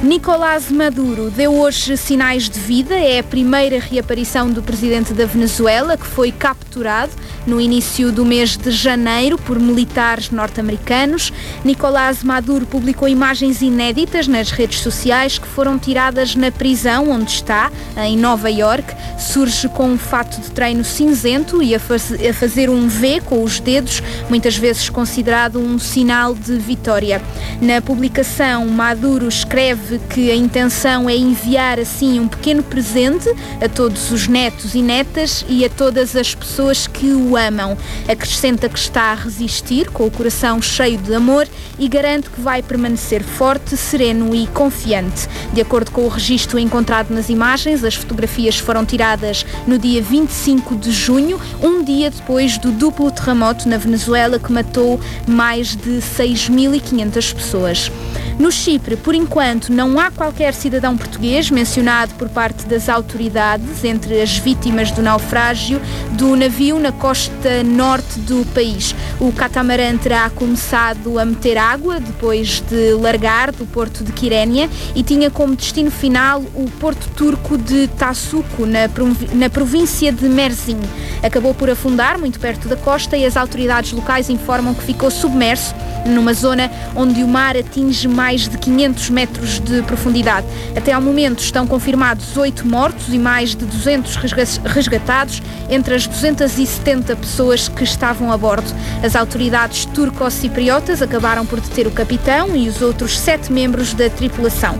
Nicolás Maduro deu hoje sinais de vida. É a primeira reaparição do presidente da Venezuela, que foi capturado no início do mês de janeiro por militares norte-americanos. Nicolás Maduro publicou imagens inéditas nas redes sociais que foram tiradas na prisão onde está, em Nova Iorque. Surge com um fato de treino cinzento e a fazer um V com os dedos, muitas vezes considerado um sinal de vitória. Na publicação, Maduro escreve que a intenção é enviar assim um pequeno presente a todos os netos e netas e a todas as pessoas que o amam. Acrescenta que está a resistir com o coração cheio de amor e garante que vai permanecer forte, sereno e confiante. De acordo com o registro encontrado nas imagens, as fotografias foram tiradas no dia 25 de junho, um dia depois do duplo terremoto na Venezuela que matou mais de 6.500 pessoas. No Chipre, por enquanto, não há qualquer cidadão português mencionado por parte das autoridades entre as vítimas do naufrágio do navio na costa norte do país. O catamarã terá começado a meter água depois de largar do porto de Quirênia e tinha como destino final o porto turco de Tassuco, na província de Mersin. Acabou por afundar muito perto da costa e as autoridades locais informam que ficou submerso numa zona onde o mar atinge mais de 500 metros de profundidade. Até ao momento estão confirmados 8 mortos e mais de 200 resgatados entre as 270 pessoas que estavam a bordo. As autoridades turco-cipriotas acabaram por deter o capitão e os outros 7 membros da tripulação.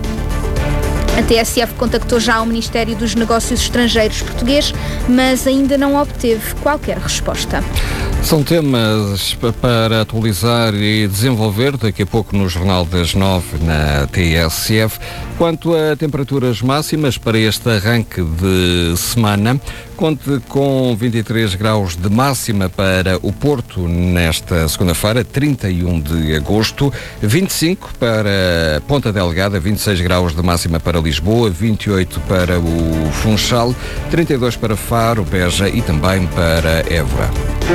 A TSF contactou já o Ministério dos Negócios Estrangeiros português, mas ainda não obteve qualquer resposta. São temas para atualizar e desenvolver daqui a pouco no Jornal das 9 na TSF. Quanto a temperaturas máximas para este arranque de semana, conte com 23 graus de máxima para o Porto nesta segunda-feira, 31 de agosto, 25 para Ponta Delgada, 26 graus de máxima para Lisboa, 28 para o Funchal, 32 para Faro, Beja e também para Évora.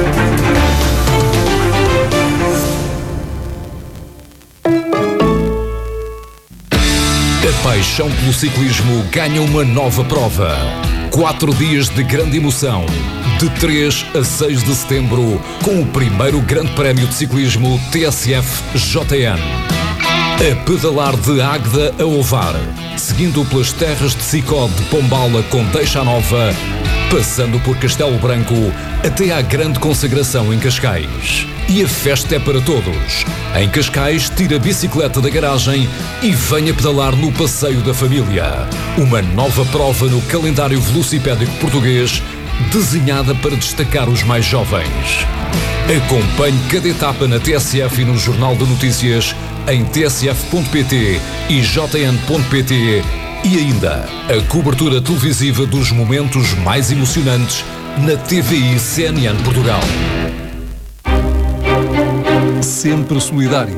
A paixão pelo ciclismo ganha uma nova prova. 4 dias de grande emoção, de 3 a 6 de setembro, com o primeiro Grande Prémio de Ciclismo TSF JN. A pedalar de Águeda a Ovar, seguindo pelas terras de Sicó de Pombala com Deixa Nova, passando por Castelo Branco até à grande consagração em Cascais. E a festa é para todos. Em Cascais, tira a bicicleta da garagem e venha pedalar no Passeio da Família. Uma nova prova no calendário velocipédico português, desenhada para destacar os mais jovens. Acompanhe cada etapa na TSF e no Jornal de Notícias em tsf.pt e jn.pt e ainda a cobertura televisiva dos momentos mais emocionantes na TVI CNN Portugal. Sempre solidários.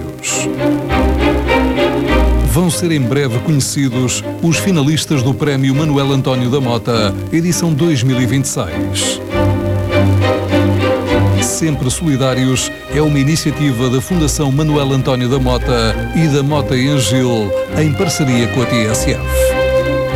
Vão ser em breve conhecidos os finalistas do Prémio Manuel António da Mota, edição 2026. Sempre Solidários é uma iniciativa da Fundação Manuel António da Mota e da Mota Engil, em parceria com a TSF.